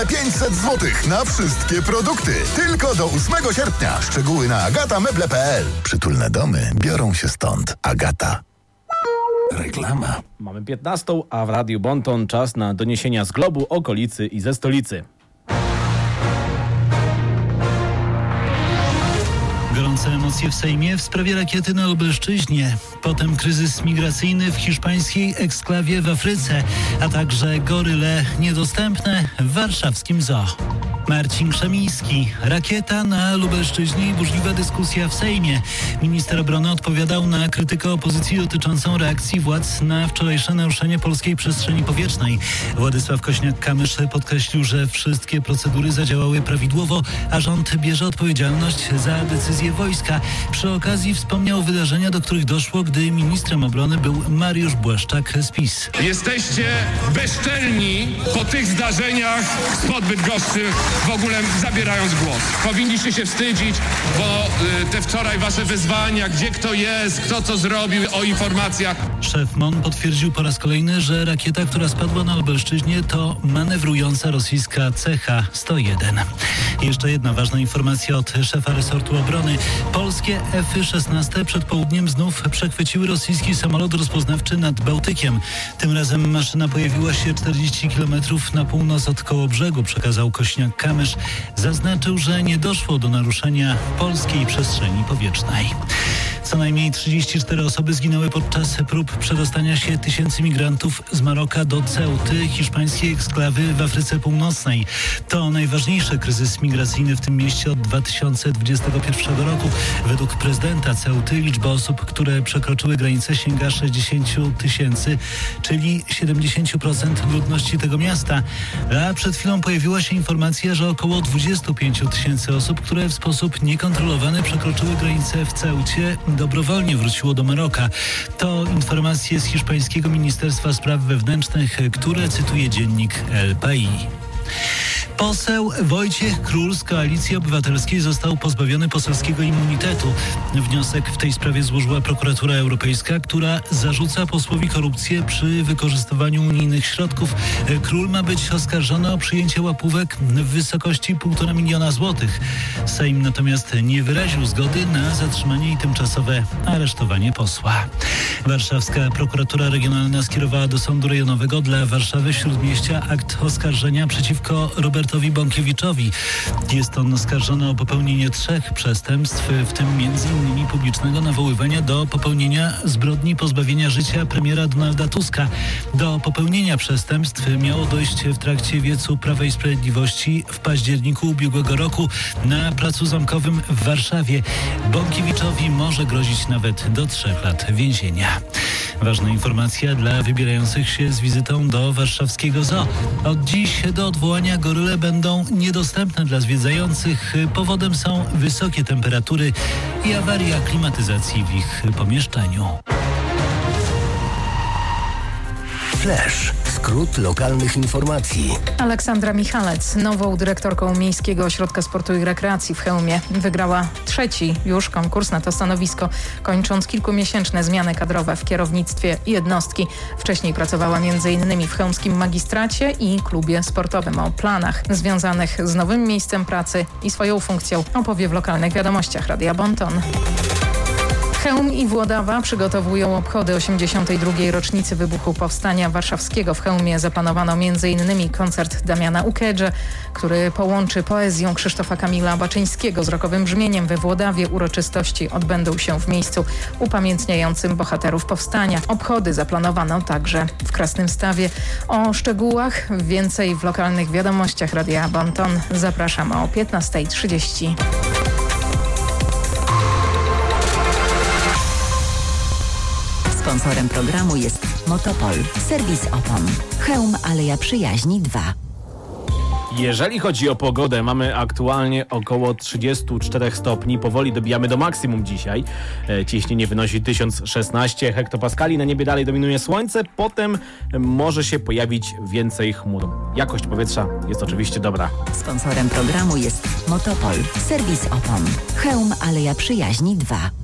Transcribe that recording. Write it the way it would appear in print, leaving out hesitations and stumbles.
500 zł na wszystkie produkty. Tylko do 8 sierpnia. Szczegóły na agatameble.pl. Przytulne domy biorą się stąd. Agata. Reklama. Mamy 15, a w Radiu Bonton czas na doniesienia z globu, okolicy i ze stolicy. Gorące emocje w Sejmie w sprawie rakiety na Lubelszczyźnie. Potem kryzys migracyjny w hiszpańskiej eksklawie w Afryce, a także goryle niedostępne w warszawskim zoo. Marcin Krzemiński. Rakieta na Lubelszczyźnie i burzliwa dyskusja w Sejmie. Minister obrony odpowiadał na krytykę opozycji dotyczącą reakcji władz na wczorajsze naruszenie polskiej przestrzeni powietrznej. Władysław Kosiniak-Kamysz podkreślił, że wszystkie procedury zadziałały prawidłowo, a rząd bierze odpowiedzialność za decyzję wojska. Przy okazji wspomniał o wydarzeniach, do których doszło, gdy ministrem obrony był Mariusz Błaszczak z PiS. Jesteście bezczelni po tych zdarzeniach spod Bydgoszczy, w ogóle zabierając głos. Powinniście się wstydzić, bo te wczoraj wasze wyzwania, gdzie kto jest, kto co zrobił, o informacjach. Szef MON potwierdził po raz kolejny, że rakieta, która spadła na Lubelszczyźnie, to manewrująca rosyjska CH-101. Jeszcze jedna ważna informacja od szefa resortu obrony. Polskie F-16 przed południem znów przechwyciły rosyjski samolot rozpoznawczy nad Bałtykiem. Tym razem maszyna pojawiła się 40 km na północ od Kołobrzegu, przekazał Kosiniak-Kamysz. Zaznaczył, że nie doszło do naruszenia polskiej przestrzeni powietrznej. Co najmniej 34 osoby zginęły podczas prób przedostania się tysięcy migrantów z Maroka do Ceuty, hiszpańskiej eksklawy w Afryce Północnej. To najważniejszy kryzys migracyjny w tym mieście od 2021 roku. Według prezydenta Ceuty liczba osób, które przekroczyły granicę, sięga 60 000, czyli 70% ludności tego miasta. A przed chwilą pojawiła się informacja, że około 25 000 osób, które w sposób niekontrolowany przekroczyły granicę w Ceucie, dobrowolnie wróciło do Maroka. To informacje z hiszpańskiego Ministerstwa Spraw Wewnętrznych, które cytuje dziennik El País. Poseł Wojciech Król z Koalicji Obywatelskiej został pozbawiony poselskiego immunitetu. Wniosek w tej sprawie złożyła prokuratura europejska, która zarzuca posłowi korupcję przy wykorzystywaniu unijnych środków. Król ma być oskarżony o przyjęcie łapówek w wysokości 1,5 miliona złotych. Sejm natomiast nie wyraził zgody na zatrzymanie i tymczasowe aresztowanie posła. Warszawska prokuratura regionalna skierowała do Sądu Rejonowego dla Warszawy Śródmieścia akt oskarżenia przeciwko Robertowi Bąkiewiczowi. Jest on oskarżony o popełnienie 3 przestępstw, w tym m.in. publicznego nawoływania do popełnienia zbrodni pozbawienia życia premiera Donalda Tuska. Do popełnienia przestępstw miało dojść w trakcie wiecu Prawa i Sprawiedliwości w październiku ubiegłego roku na Placu Zamkowym w Warszawie. Bąkiewiczowi może grozić nawet do 3 lat więzienia. Ważna informacja dla wybierających się z wizytą do warszawskiego zoo. Od dziś do odwołania goryle będą niedostępne dla zwiedzających. Powodem są wysokie temperatury i awaria klimatyzacji w ich pomieszczeniu. Flash. Skrót lokalnych informacji. Aleksandra Michalec, nową dyrektorką Miejskiego Ośrodka Sportu i Rekreacji w Chełmie, wygrała 3. już konkurs na to stanowisko, kończąc kilkumiesięczne zmiany kadrowe w kierownictwie jednostki. Wcześniej pracowała m.in. w chełmskim magistracie i klubie sportowym. O planach związanych z nowym miejscem pracy i swoją funkcją opowie w lokalnych wiadomościach Radia Bonton. Chełm i Włodawa przygotowują obchody 82. rocznicy wybuchu Powstania Warszawskiego. W Chełmie zaplanowano m.in. koncert Damiana Ukedże, który połączy poezją Krzysztofa Kamila Baczyńskiego z rockowym brzmieniem. We Włodawie uroczystości odbędą się w miejscu upamiętniającym bohaterów Powstania. Obchody zaplanowano także w Krasnymstawie. O szczegółach więcej w lokalnych wiadomościach Radia Bonton. Zapraszamy o 15:30. Sponsorem programu jest Motopol, serwis opon. Chełm Aleja Przyjaźni 2. Jeżeli chodzi o pogodę, mamy aktualnie około 34 stopni. Powoli dobijamy do maksimum dzisiaj. Ciśnienie wynosi 1016 hektopaskali. Na niebie dalej dominuje słońce. Potem może się pojawić więcej chmur. Jakość powietrza jest oczywiście dobra. Sponsorem programu jest Motopol, serwis opon. Chełm Aleja Przyjaźni 2.